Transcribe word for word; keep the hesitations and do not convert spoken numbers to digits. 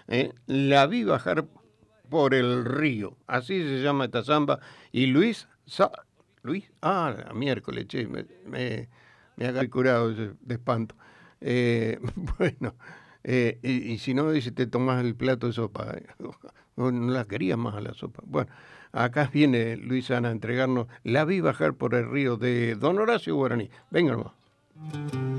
¿eh? La vi bajar por el río, así se llama esta samba, y Luis, Sa- Luis, ah, la miércoles, che, me, me, me haga el curado de, de espanto. Eh, bueno, eh, y, y si no, dice, te tomas el plato de sopa, ¿eh? No, no la quería más a la sopa. Bueno, acá viene Luisana a entregarnos La vi bajar por el río de Don Horacio Guaraní. Venga, hermano.